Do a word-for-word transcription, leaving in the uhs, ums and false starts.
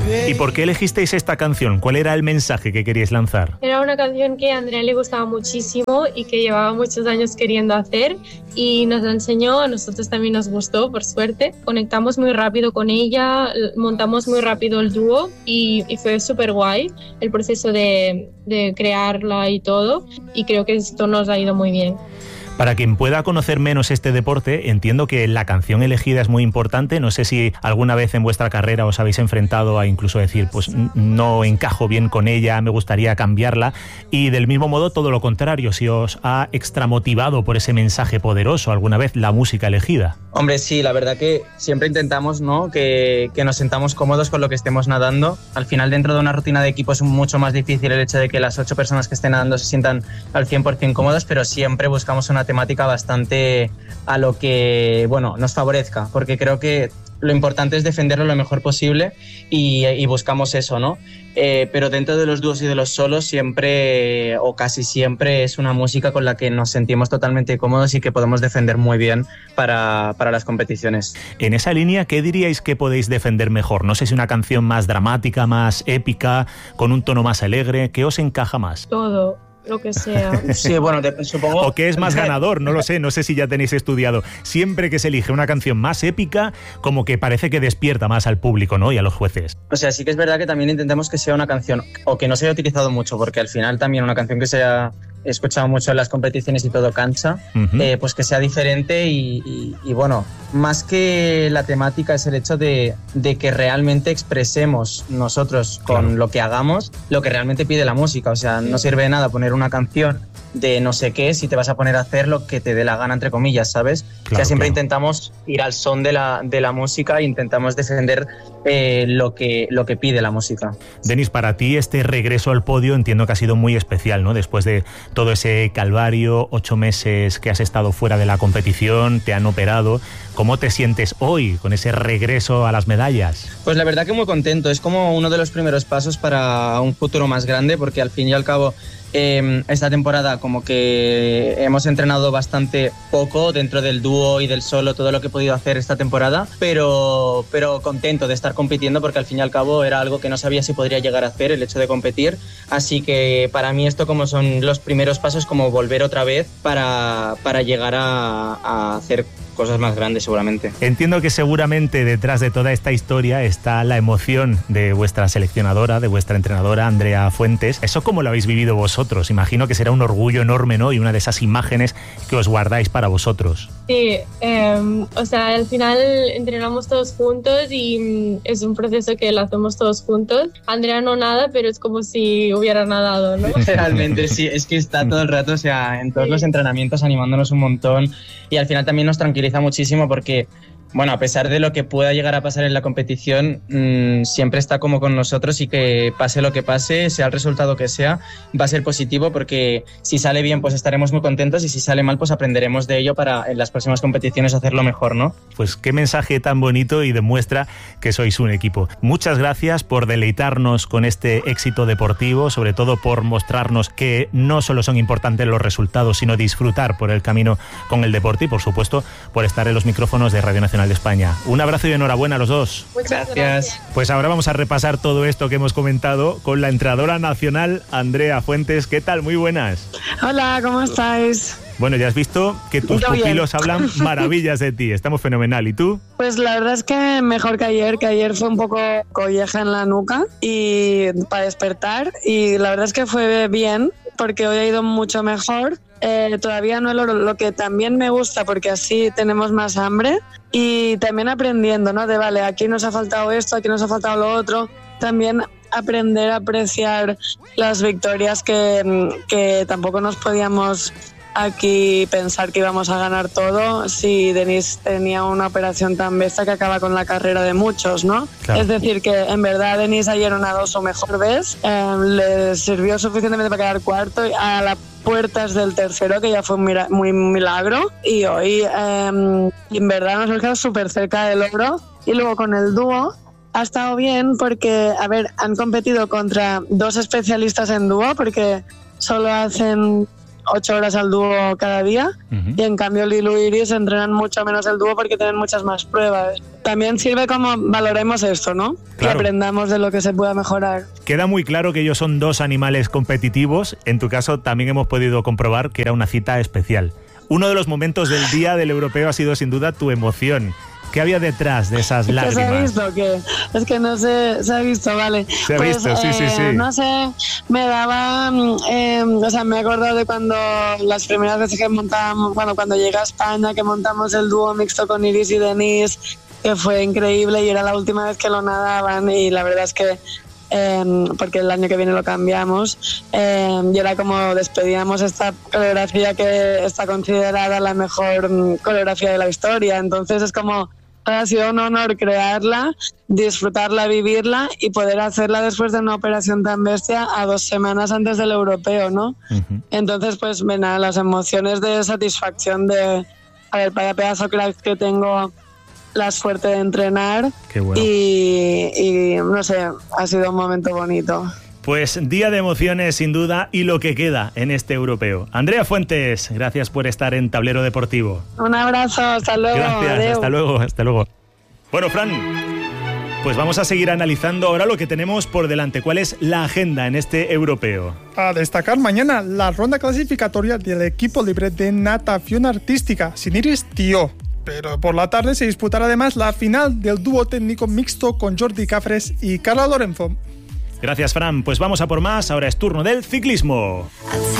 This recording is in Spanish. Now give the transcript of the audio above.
¿Y por qué elegisteis esta canción? ¿Cuál era el mensaje que queríais lanzar? Era una canción que a Andrea le gustaba muchísimo y que llevaba muchos años queriendo hacer y nos la enseñó, a nosotros también nos gustó, por suerte. Conectamos muy rápido con ella, montamos muy rápido el dúo y, y fue súper guay el proceso de, de crearla y todo, y creo que esto nos ha ido muy bien. Para quien pueda conocer menos este deporte, entiendo que la canción elegida es muy importante. No sé si alguna vez en vuestra carrera os habéis enfrentado a incluso decir, pues no encajo bien con ella, me gustaría cambiarla. Y del mismo modo, todo lo contrario, si os ha extramotivado por ese mensaje poderoso alguna vez la música elegida. Hombre, sí, la verdad que siempre intentamos, ¿no?, que, que nos sentamos cómodos con lo que estemos nadando. Al final, dentro de una rutina de equipo es mucho más difícil el hecho de que las ocho personas que estén nadando se sientan al cien por ciento cómodas, pero siempre buscamos una temática bastante a lo que, bueno, nos favorezca, porque creo que lo importante es defenderlo lo mejor posible y, y buscamos eso, ¿no? Eh, pero dentro de los dúos y de los solos siempre, o casi siempre, es una música con la que nos sentimos totalmente cómodos y que podemos defender muy bien para, para las competiciones. En esa línea, ¿qué diríais que podéis defender mejor? No sé si una canción más dramática, más épica, con un tono más alegre, ¿qué os encaja más? Todo. Lo que sea. Sí, bueno, te, supongo... O que es más ganador, no lo sé, no sé si ya tenéis estudiado. Siempre que se elige una canción más épica, como que parece que despierta más al público, ¿no?, y a los jueces. O sea, sí que es verdad que también intentamos que sea una canción, o que no se haya utilizado mucho, porque al final también una canción que se haya escuchado mucho en las competiciones y todo cansa, uh-huh. eh, pues que sea diferente y, y, y bueno, más que la temática es el hecho de, de que realmente expresemos nosotros con claro. lo que hagamos lo que realmente pide la música. O sea, no sirve de nada poner una canción de no sé qué si te vas a poner a hacer lo que te dé la gana, entre comillas, ¿sabes? Claro, o sea, siempre claro. intentamos ir al son de la, de la música e intentamos defender eh, lo, que, lo que pide la música. Denis, para ti este regreso al podio entiendo que ha sido muy especial, ¿no? Después de todo ese calvario, ocho meses que has estado fuera de la competición, te han operado. ¿Cómo te sientes hoy con ese regreso a las medallas? Pues la verdad que muy contento. Es como uno de los primeros pasos para un futuro más grande, porque al fin y al cabo eh, esta temporada como que hemos entrenado bastante poco dentro del dúo y del solo, todo lo que he podido hacer esta temporada, pero, pero contento de estar compitiendo, porque al fin y al cabo era algo que no sabía si podría llegar a hacer, el hecho de competir. Así que para mí esto como son los primeros pasos, como volver otra vez para, para llegar a, a hacer cosas más grandes seguramente. Entiendo que seguramente detrás de toda esta historia está la emoción de vuestra seleccionadora, de vuestra entrenadora Andrea Fuentes. ¿Eso cómo lo habéis vivido vosotros? Imagino que será un orgullo enorme, ¿no? Y una de esas imágenes que os guardáis para vosotros. Sí, eh, o sea, al final entrenamos todos juntos y es un proceso que lo hacemos todos juntos. Andrea no nada, pero es como si hubiera nadado, ¿no? Realmente sí, es que está todo el rato, o sea, en todos sí. los entrenamientos animándonos un montón, y al final también nos tranquiliza muchísimo porque, bueno, a pesar de lo que pueda llegar a pasar en la competición, mmm, siempre está como con nosotros, y que pase lo que pase, sea el resultado que sea, va a ser positivo, porque si sale bien pues estaremos muy contentos, y si sale mal pues aprenderemos de ello para en las próximas competiciones hacerlo mejor, ¿no? Pues qué mensaje tan bonito, y demuestra que sois un equipo. Muchas gracias por deleitarnos con este éxito deportivo, sobre todo por mostrarnos que no solo son importantes los resultados, sino disfrutar por el camino con el deporte, y por supuesto por estar en los micrófonos de Radio Nacional de España. Un abrazo y enhorabuena a los dos. Muchas gracias. gracias. Pues ahora vamos a repasar todo esto que hemos comentado con la entrenadora nacional Andrea Fuentes. ¿Qué tal? Muy buenas. Hola, ¿cómo estáis? Bueno, ya has visto que tus Yo pupilos bien. hablan maravillas de ti. Estamos fenomenal. ¿Y tú? Pues la verdad es que mejor que ayer, que ayer fue un poco colleja en la nuca y para despertar, y la verdad es que fue bien, porque hoy ha ido mucho mejor. Eh, todavía no lo, lo que también me gusta, porque así tenemos más hambre, y también aprendiendo, ¿no? De vale, aquí nos ha faltado esto, aquí nos ha faltado lo otro. También aprender a apreciar las victorias, que, que tampoco nos podíamos aquí pensar que íbamos a ganar todo si Denis tenía una operación tan bestia que acaba con la carrera de muchos, ¿no? Claro. Es decir, que en verdad Denis ayer nadó su mejor vez, eh, le sirvió suficientemente para quedar cuarto a las puertas del tercero, que ya fue un mira- muy milagro, y hoy eh, en verdad nos hemos quedado súper cerca del oro. Y luego con el dúo ha estado bien, porque, a ver, han competido contra dos especialistas en dúo, porque solo hacen ocho horas al dúo cada día, uh-huh. y en cambio Lilu y Iris entrenan mucho menos el dúo porque tienen muchas más pruebas. también sirve como valoremos esto, ¿no? Claro. Que aprendamos de lo que se pueda mejorar. Queda muy claro que ellos son dos animales competitivos. En tu caso también hemos podido comprobar que era una cita especial. Uno de los momentos del día del europeo ha sido sin duda tu emoción. ¿Qué había detrás de esas lágrimas? ¿Se ha visto? ¿Qué? Es que no sé, se ha visto, vale. Se ha pues, visto, sí, eh, sí, sí. No sé, me daba, eh, o sea, me he acordado de cuando las primeras veces que montábamos, bueno, cuando llegué a España, que montamos el dúo mixto con Iris y Denise, que fue increíble y era la última vez que lo nadaban y la verdad es que Eh, porque el año que viene lo cambiamos eh, y era como despedíamos esta coreografía que está considerada la mejor um, coreografía de la historia, entonces es como ha sido un honor crearla, disfrutarla, vivirla y poder hacerla después de una operación tan bestia a dos semanas antes del europeo, ¿no? Uh-huh. Entonces pues ven a las emociones de satisfacción de a ver, vaya pedazo crack que tengo, la suerte de entrenar. Qué bueno. y, y no sé, ha sido un momento bonito. Pues día de emociones sin duda y lo que queda en este europeo. Andrea Fuentes, gracias por estar en Tablero Deportivo. Un abrazo, hasta luego. Gracias, Adeu. hasta luego, hasta luego. Bueno, Fran, pues vamos a seguir analizando ahora lo que tenemos por delante. ¿Cuál es la agenda en este europeo? A destacar mañana la ronda clasificatoria del equipo libre de natación artística, sin Iris Tío. Pero por la tarde se disputará además la final del dúo técnico mixto con Jordi Cafres y Carla Lorenzo. Gracias, Fran. Pues vamos a por más. Ahora es turno del ciclismo.